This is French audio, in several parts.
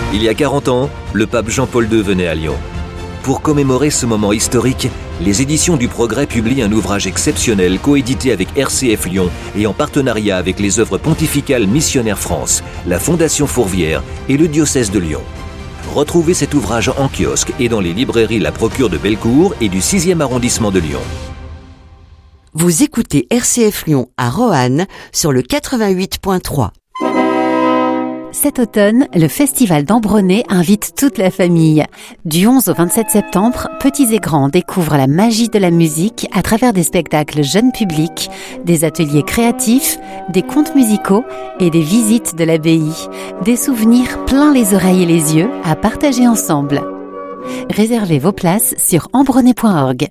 Il y a 40 ans, le pape Jean-Paul II venait à Lyon. Pour commémorer ce moment historique, les éditions du Progrès publient un ouvrage exceptionnel coédité avec RCF Lyon et en partenariat avec les œuvres pontificales Missionnaires France, la Fondation Fourvière et le diocèse de Lyon. Retrouvez cet ouvrage en kiosque et dans les librairies La Procure de Bellecour et du 6e arrondissement de Lyon. Vous écoutez RCF Lyon à Roanne sur le 88.3. Cet automne, le Festival d'Ambronay invite toute la famille. Du 11 au 27 septembre, petits et grands découvrent la magie de la musique à travers des spectacles jeunes publics, des ateliers créatifs, des contes musicaux et des visites de l'abbaye. Des souvenirs plein les oreilles et les yeux à partager ensemble. Réservez vos places sur ambronay.org.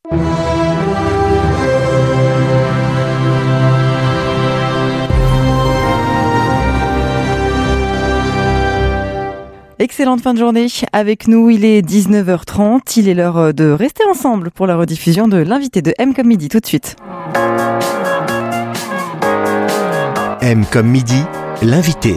Excellente fin de journée avec nous, il est 19h30, il est l'heure de rester ensemble pour la rediffusion de l'invité de M comme midi tout de suite. M comme midi, l'invité.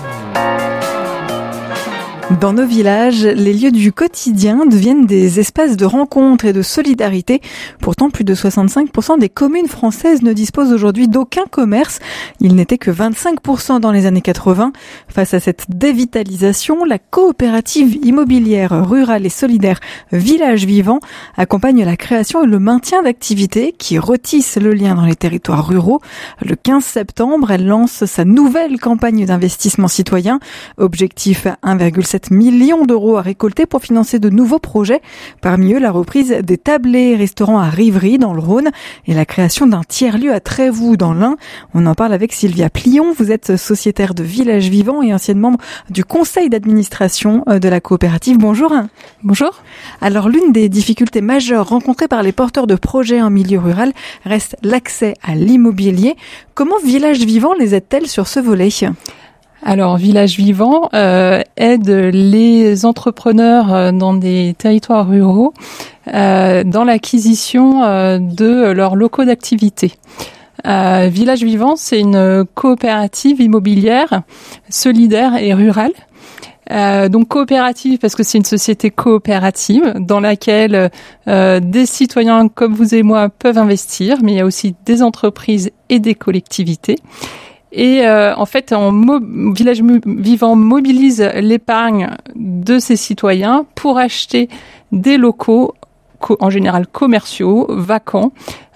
Dans nos villages, les lieux du quotidien deviennent des espaces de rencontre et de solidarité. Pourtant, plus de 65% des communes françaises ne disposent aujourd'hui d'aucun commerce. Il n'était que 25% dans les années 80. Face à cette dévitalisation, la coopérative immobilière rurale et solidaire Village Vivant accompagne la création et le maintien d'activités qui retissent le lien dans les territoires ruraux. Le 15 septembre, elle lance sa nouvelle campagne d'investissement citoyen. Objectif 1,7 millions d'euros à récolter pour financer de nouveaux projets. Parmi eux, la reprise des tablés restaurants à Rivry dans le Rhône et la création d'un tiers-lieu à Trévoux dans l'Ain. On en parle avec Sylvia Plion. Vous êtes sociétaire de Village Vivant et ancienne membre du conseil d'administration de la coopérative. Bonjour. Bonjour. Alors, l'une des difficultés majeures rencontrées par les porteurs de projets en milieu rural reste l'accès à l'immobilier. Comment Village Vivant les aide-t-elle sur ce volet ? Alors, Village Vivant aide les entrepreneurs dans des territoires ruraux dans l'acquisition de leurs locaux d'activité. Village Vivant, c'est une coopérative immobilière solidaire et rurale. Donc coopérative parce que c'est une société coopérative dans laquelle des citoyens comme vous et moi peuvent investir, mais il y a aussi des entreprises et des collectivités. Et en fait, Village Vivant mobilise l'épargne de ses citoyens pour acheter des locaux, en général commerciaux, vacants,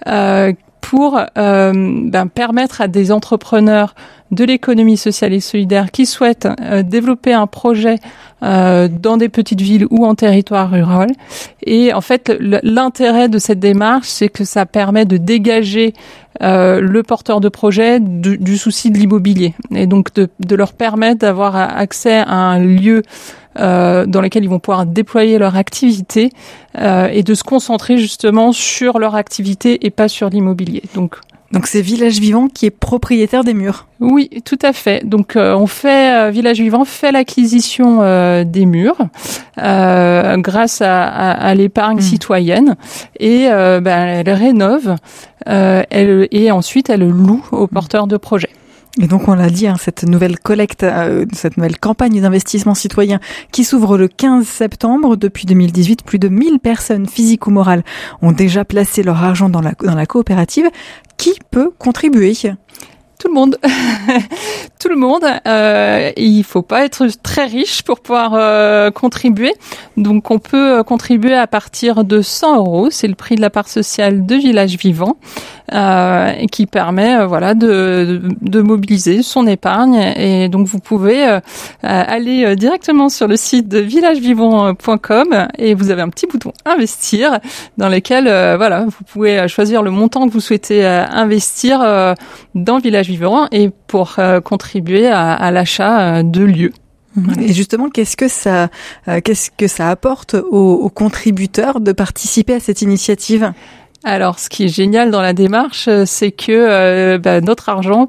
pour permettre à des entrepreneurs de l'économie sociale et solidaire qui souhaitent développer un projet dans des petites villes ou en territoire rural. Et en fait, l'intérêt de cette démarche, c'est que ça permet de dégager le porteur de projet du souci de l'immobilier et donc de leur permettre d'avoir accès à un lieu dans lequel ils vont pouvoir déployer leur activité et de se concentrer justement sur leur activité et pas sur l'immobilier. Donc c'est Village Vivant qui est propriétaire des murs. Oui, tout à fait. Donc Village Vivant fait l'acquisition des murs grâce à l'épargne citoyenne et elle rénove et ensuite elle loue aux porteurs de projets. Et donc on l'a dit, cette nouvelle collecte, cette nouvelle campagne d'investissement citoyen qui s'ouvre le 15 septembre. Depuis 2018, plus de 1000 personnes physiques ou morales ont déjà placé leur argent dans la coopérative. Qui peut contribuer ? Tout le monde. Tout le monde. Il faut pas être très riche pour pouvoir contribuer. Donc, on peut contribuer à partir de 100 €. C'est le prix de la part sociale de Village Vivant, et qui permet, de mobiliser son épargne. Et donc, vous pouvez aller directement sur le site de villagevivant.com et vous avez un petit bouton investir dans lequel, vous pouvez choisir le montant que vous souhaitez investir dans Village Vivant et pour contribuer à l'achat de lieux. Et justement, qu'est-ce que ça apporte aux contributeurs de participer à cette initiative ? Alors, ce qui est génial dans la démarche, c'est que notre argent